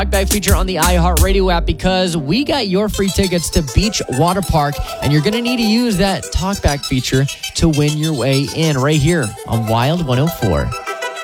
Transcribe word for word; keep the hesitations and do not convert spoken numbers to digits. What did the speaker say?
Talkback feature on the iHeartRadio app because we got your free tickets to Beach Water Park, and you're going to need to use that Talkback feature to win your way in right here on Wild one oh four.